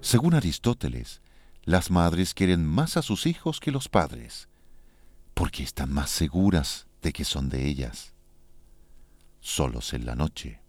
Según Aristóteles, las madres quieren más a sus hijos que los padres, porque están más seguras de que son de ellas. Solos en la noche,